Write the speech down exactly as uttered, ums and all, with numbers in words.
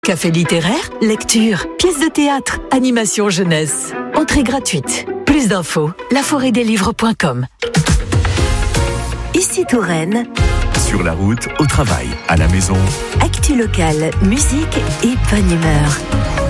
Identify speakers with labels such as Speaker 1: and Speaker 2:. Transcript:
Speaker 1: Café littéraire, lecture, pièces de théâtre, animation jeunesse. Entrée gratuite. Plus d'infos, laforêt des livres point com.
Speaker 2: Ici Touraine.
Speaker 3: Sur la route, au travail, à la maison.
Speaker 2: Actu locale, musique et bonne humeur.